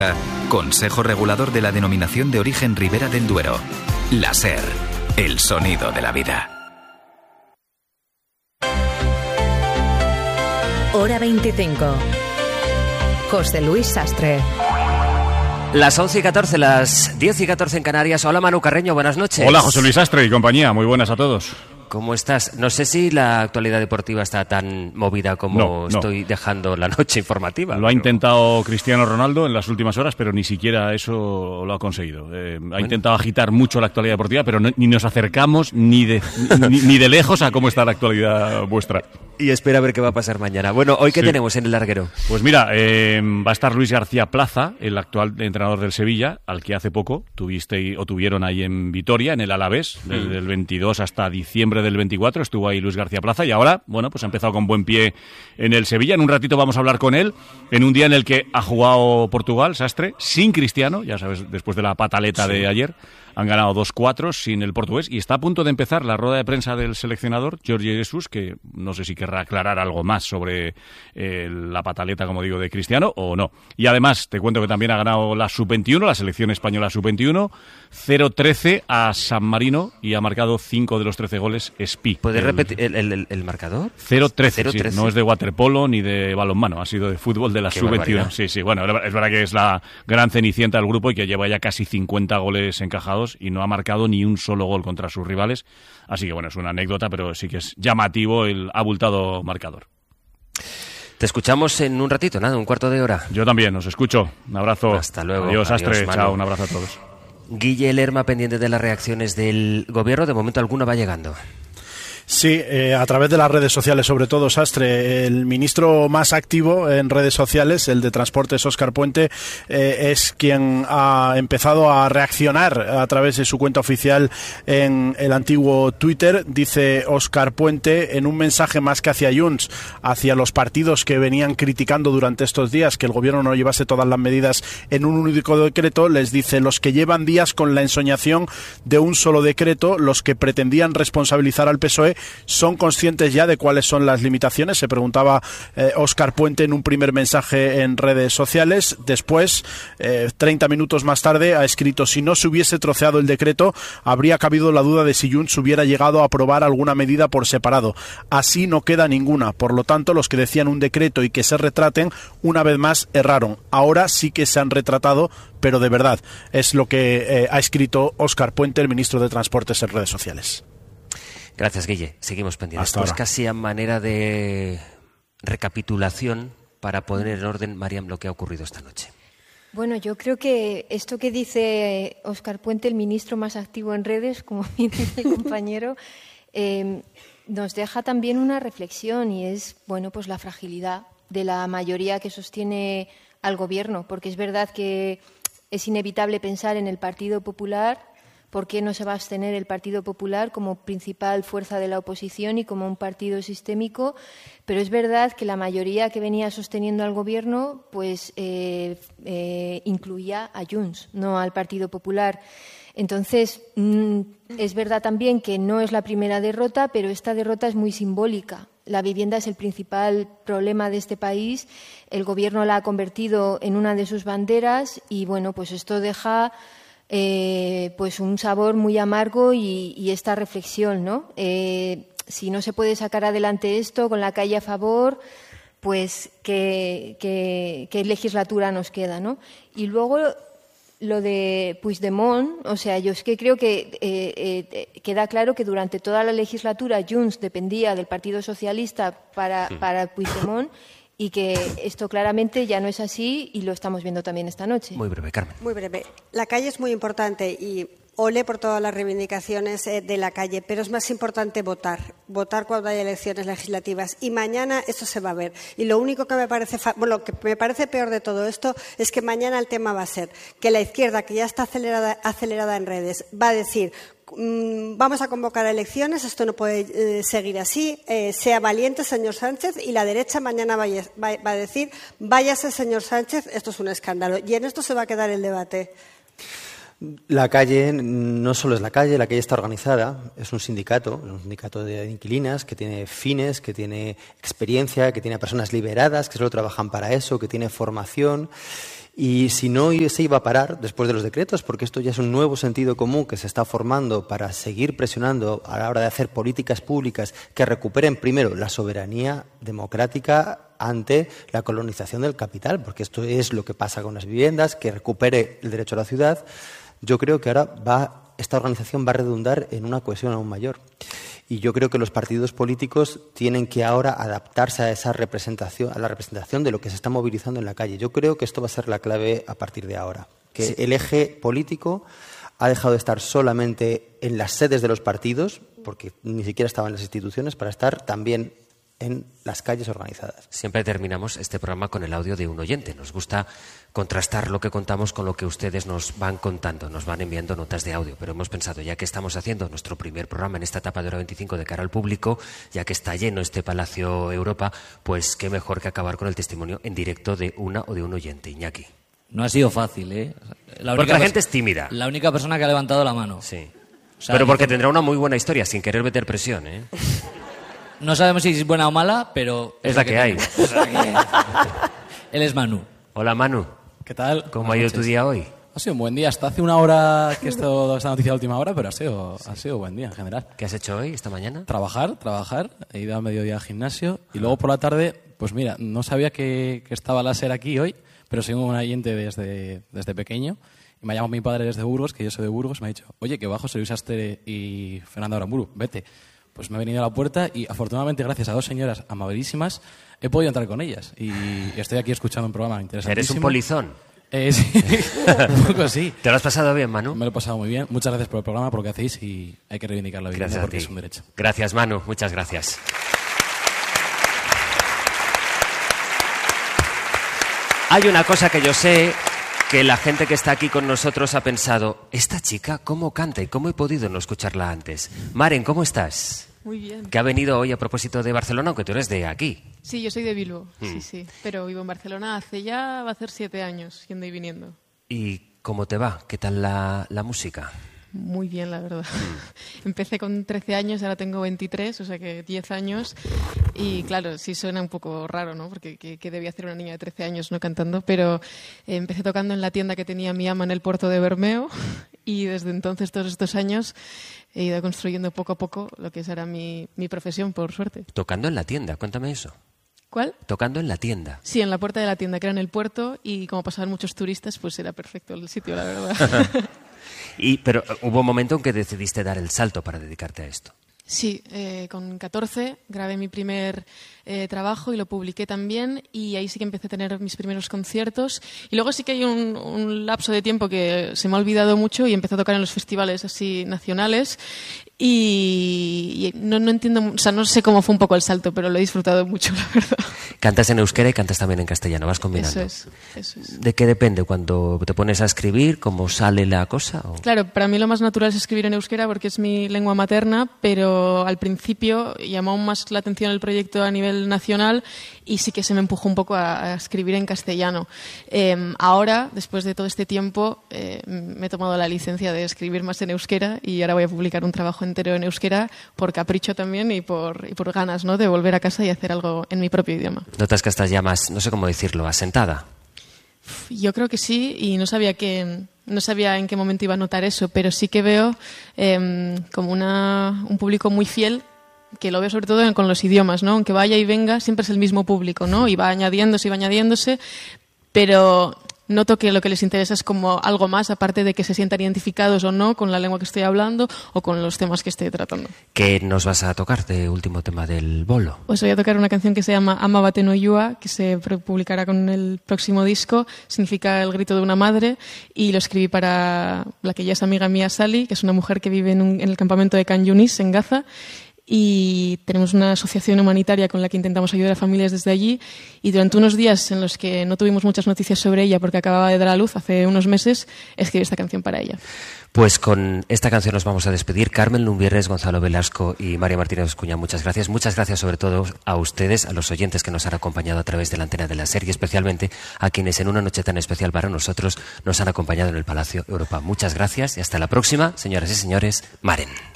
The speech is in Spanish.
Consejo Regulador de la Denominación de Origen Ribera del Duero. La SER, el sonido de la vida. Hora 25. José Luis Sastre. Las 11:14, las 10:14 en Canarias. Hola Manu Carreño, buenas noches. Hola José Luis Sastre y compañía, muy buenas a todos. ¿Cómo estás? No sé si la actualidad deportiva está tan movida como estoy dejando la noche informativa. Lo ha intentado Cristiano Ronaldo en las últimas horas, pero ni siquiera eso lo ha conseguido. Ha intentado agitar mucho la actualidad deportiva, pero ni nos acercamos ni de lejos a cómo está la actualidad vuestra. Y espera a ver qué va a pasar mañana. Bueno, ¿hoy qué tenemos en el larguero? Pues mira, va a estar Luis García Plaza, el actual entrenador del Sevilla, al que hace poco tuvieron ahí en Vitoria, en el Alavés, desde el 22 hasta diciembre del 24, estuvo ahí Luis García Plaza y ahora, bueno, pues ha empezado con buen pie en el Sevilla. En un ratito vamos a hablar con él, en un día en el que ha jugado Portugal, Sastre, sin Cristiano, ya sabes, después de la pataleta de ayer. Han ganado 2-4 sin el portugués y está a punto de empezar la rueda de prensa del seleccionador, Jorge Jesus, que no sé si querrá aclarar algo más sobre la pataleta, como digo, de Cristiano o no. Y además, te cuento que también ha ganado la Sub-21, la selección española Sub-21, 0-13 a San Marino y ha marcado 5 de los 13 goles Spi. ¿Puedes repetir el marcador? 0-13, sí, no es de waterpolo ni de balonmano, ha sido de fútbol de la Sub-21. Sí, bueno, es verdad que es la gran cenicienta del grupo y que lleva ya casi 50 goles encajados y no ha marcado ni un solo gol contra sus rivales. Así que bueno, es una anécdota, pero sí que es llamativo el abultado marcador. Te escuchamos en un ratito, nada, un cuarto de hora. Yo también, os escucho. Un abrazo. Hasta luego. Adiós, Astre. Manu. Chao, un abrazo a todos. Guille Lerma, pendiente de las reacciones del gobierno. De momento alguna va llegando. Sí, a través de las redes sociales, sobre todo, Sastre. El ministro más activo en redes sociales, el de Transportes, Óscar Puente, es quien ha empezado a reaccionar a través de su cuenta oficial en el antiguo Twitter. Dice Óscar Puente, en un mensaje más que hacia Junts, hacia los partidos que venían criticando durante estos días que el gobierno no llevase todas las medidas en un único decreto, les dice: los que llevan días con la ensoñación de un solo decreto, los que pretendían responsabilizar al PSOE, ¿son conscientes ya de cuáles son las limitaciones? Se preguntaba Óscar Puente en un primer mensaje en redes sociales. Después, 30 minutos más tarde, ha escrito: si no se hubiese troceado el decreto, habría cabido la duda de si Junts hubiera llegado a aprobar alguna medida por separado. Así no queda ninguna. Por lo tanto, los que decían un decreto y que se retraten, una vez más erraron. Ahora sí que se han retratado, pero de verdad. Es lo que ha escrito Óscar Puente, el ministro de Transportes, en redes sociales. Gracias, Guille. Seguimos pendientes. Hasta ahora. Pues casi a manera de recapitulación para poner en orden, Mariam, lo que ha ocurrido esta noche. Bueno, yo creo que esto que dice Óscar Puente, el ministro más activo en redes, como bien dice el compañero, nos deja también una reflexión y es, bueno, pues la fragilidad de la mayoría que sostiene al gobierno, porque es verdad que es inevitable pensar en el Partido Popular. ¿Por qué no se va a abstener el Partido Popular como principal fuerza de la oposición y como un partido sistémico? Pero es verdad que la mayoría que venía sosteniendo al Gobierno pues incluía a Junts, no al Partido Popular. Entonces, es verdad también que no es la primera derrota, pero esta derrota es muy simbólica. La vivienda es el principal problema de este país. El Gobierno la ha convertido en una de sus banderas y, bueno, pues esto deja pues un sabor muy amargo y esta reflexión, ¿no? Si no se puede sacar adelante esto con la calle a favor, pues ¿qué legislatura nos queda, no? Y luego lo de Puigdemont, o sea, yo es que creo que queda claro que durante toda la legislatura Junts dependía del Partido Socialista para Puigdemont, y que esto claramente ya no es así y lo estamos viendo también esta noche. Muy breve, Carmen. Muy breve. La calle es muy importante y ole por todas las reivindicaciones de la calle, pero es más importante votar cuando hay elecciones legislativas. Y mañana eso se va a ver. Y lo único que me parece, lo que me parece peor de todo esto es que mañana el tema va a ser que la izquierda, que ya está acelerada en redes, va a decir: vamos a convocar a elecciones, esto no puede seguir así, sea valiente, señor Sánchez, y la derecha mañana va a decir: váyase, señor Sánchez, esto es un escándalo. Y en esto se va a quedar el debate. La calle no solo es la calle está organizada, es un sindicato de inquilinas que tiene fines, que tiene experiencia, que tiene personas liberadas, que solo trabajan para eso, que tiene formación Y si no se iba a parar después de los decretos, porque esto ya es un nuevo sentido común que se está formando para seguir presionando a la hora de hacer políticas públicas que recuperen primero la soberanía democrática ante la colonización del capital, porque esto es lo que pasa con las viviendas, que recupere el derecho a la ciudad. Yo creo que ahora esta organización va a redundar en una cohesión aún mayor. Y yo creo que los partidos políticos tienen que ahora adaptarse a esa representación, a la representación de lo que se está movilizando en la calle. Yo creo que esto va a ser la clave a partir de ahora. Que el eje político ha dejado de estar solamente en las sedes de los partidos, porque ni siquiera estaba en las instituciones, para estar también en las calles organizadas. Siempre terminamos este programa con el audio de un oyente. Nos gusta contrastar lo que contamos con lo que ustedes nos van contando, nos van enviando notas de audio, pero hemos pensado, ya que estamos haciendo nuestro primer programa en esta etapa de Hora 25 de cara al público, ya que está lleno este Palacio Europa, pues qué mejor que acabar con el testimonio en directo de una o de un oyente. Iñaki. No ha sido fácil, ¿eh? Porque la gente es tímida. La única persona que ha levantado la mano. Sí. O sea, pero porque tendrá una muy buena historia, sin querer meter presión, ¿eh? No sabemos si es buena o mala, pero... Es la que hay. Él es Manu. Hola, Manu. ¿Qué tal? ¿Cómo ha ido tu día hoy? Ha sido un buen día. Hasta hace una hora que he estado esta noticia de última hora, pero ha sido buen día en general. ¿Qué has hecho hoy, esta mañana? Trabajar. He ido a mediodía al gimnasio y luego por la tarde, pues mira, no sabía que estaba la SER aquí hoy, pero soy un oyente desde pequeño. Y me ha llamado mi padre desde Burgos, que yo soy de Burgos, me ha dicho, oye, que bajo José Luis Astre y Fernando Aramburu, vete. Pues me he venido a la puerta y afortunadamente gracias a dos señoras amabilísimas he podido entrar con ellas y estoy aquí escuchando un programa interesantísimo. ¿Eres un polizón? Sí, un poco sí. ¿Te lo has pasado bien, Manu? Me lo he pasado muy bien. Muchas gracias por el programa, por lo que hacéis y hay que reivindicar la vivienda porque es un derecho. Gracias, Manu. Muchas gracias. Hay una cosa que yo sé, que la gente que está aquí con nosotros ha pensado, esta chica, ¿cómo canta y cómo he podido no escucharla antes? Maren, ¿cómo estás? Muy bien. Que ha venido hoy a propósito de Barcelona, aunque tú eres de aquí. Sí, yo soy de Bilbo, sí, pero vivo en Barcelona va a hacer 7 años yendo y viniendo. ¿Y cómo te va? ¿Qué tal la música? Muy bien, la verdad. Empecé con 13 años, ahora tengo 23, o sea que 10 años. Y claro, sí suena un poco raro, ¿no? Porque ¿qué debía hacer una niña de 13 años no cantando? Pero empecé tocando en la tienda que tenía mi ama en el puerto de Bermeo y desde entonces, todos estos años, he ido construyendo poco a poco lo que será mi profesión, por suerte. Tocando en la tienda, cuéntame eso. ¿Cuál? Tocando en la tienda. Sí, en la puerta de la tienda, que era en el puerto, y como pasaban muchos turistas, pues era perfecto el sitio, la verdad. Pero hubo un momento en que decidiste dar el salto para dedicarte a esto. Sí, con 14 grabé mi primer trabajo y lo publiqué también y ahí sí que empecé a tener mis primeros conciertos y luego sí que hay un lapso de tiempo que se me ha olvidado mucho y empecé a tocar en los festivales así nacionales y no entiendo, o sea, no sé cómo fue un poco el salto, pero lo he disfrutado mucho, la verdad. Cantas en euskera y cantas también en castellano, vas combinando. Eso es. ¿De qué depende? ¿Cuando te pones a escribir, cómo sale la cosa? ¿O? Claro, para mí lo más natural es escribir en euskera porque es mi lengua materna, pero al principio llamó más la atención el proyecto a nivel nacional y sí que se me empujó un poco a escribir en castellano. Ahora, después de todo este tiempo, me he tomado la licencia de escribir más en euskera y ahora voy a publicar un trabajo entero en euskera por capricho también y por ganas, ¿no?, de volver a casa y hacer algo en mi propio idioma. ¿Notas que estás ya más, no sé cómo decirlo, asentada? Yo creo que sí y no sabía en qué momento iba a notar eso, pero sí que veo como un público muy fiel, que lo veo sobre todo con los idiomas, ¿no? Aunque vaya y venga, siempre es el mismo público, ¿no? Y va añadiéndose, pero noto que lo que les interesa es como algo más, aparte de que se sientan identificados o no con la lengua que estoy hablando o con los temas que estoy tratando. ¿Qué nos vas a tocar de último tema del bolo? Pues voy a tocar una canción que se llama Ama Bate no Yua, que se publicará con el próximo disco. Significa el grito de una madre y lo escribí para la que ya es amiga mía, Sally, que es una mujer que vive en el campamento de Khan Yunis, en Gaza. Y tenemos una asociación humanitaria con la que intentamos ayudar a familias desde allí y durante unos días en los que no tuvimos muchas noticias sobre ella porque acababa de dar a luz hace unos meses, escribí esta canción para ella. Pues con esta canción nos vamos a despedir. Carmen Lumbierres, Gonzalo Velasco y María Martínez Escuña, muchas gracias. Muchas gracias sobre todo a ustedes, a los oyentes que nos han acompañado a través de la antena de la SER y especialmente a quienes en una noche tan especial para nosotros nos han acompañado en el Palacio Europa. Muchas gracias y hasta la próxima, señoras y señores. Maren.